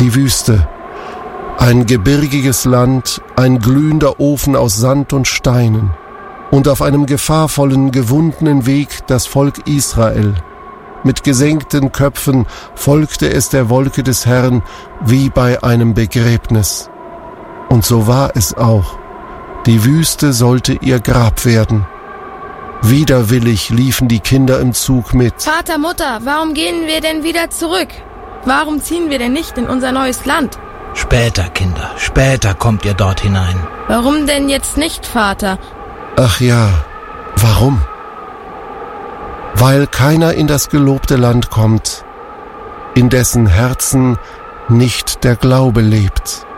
die Wüste. Ein gebirgiges Land, ein glühender Ofen aus Sand und Steinen. Und auf einem gefahrvollen, gewundenen Weg das Volk Israel. Mit gesenkten Köpfen folgte es der Wolke des Herrn wie bei einem Begräbnis. Und so war es auch. Die Wüste sollte ihr Grab werden. Widerwillig liefen die Kinder im Zug mit. Vater, Mutter, warum gehen wir denn wieder zurück? Warum ziehen wir denn nicht in unser neues Land? Später, Kinder, später kommt ihr dort hinein. Warum denn jetzt nicht, Vater? Ach ja, warum? Weil keiner in das gelobte Land kommt, in dessen Herzen nicht der Glaube lebt.